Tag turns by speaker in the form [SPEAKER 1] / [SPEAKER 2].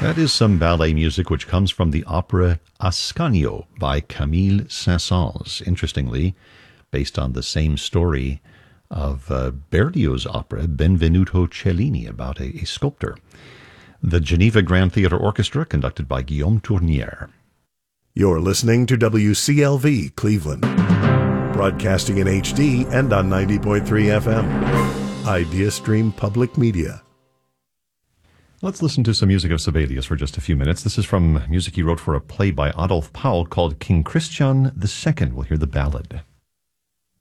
[SPEAKER 1] That is some ballet music which comes from the opera Ascanio by Camille Saint-Saëns. Interestingly, based on the same story of Berlioz's opera Benvenuto Cellini about a sculptor. The Geneva Grand Theatre Orchestra, conducted by Guillaume Tournier.
[SPEAKER 2] You're listening to WCLV Cleveland, broadcasting in HD and on 90.3 FM. Idea Stream Public Media.
[SPEAKER 1] Let's listen to some music of Sibelius for just a few minutes. This is from music he wrote for a play by Adolf Paul called King Christian II. We'll hear the ballad.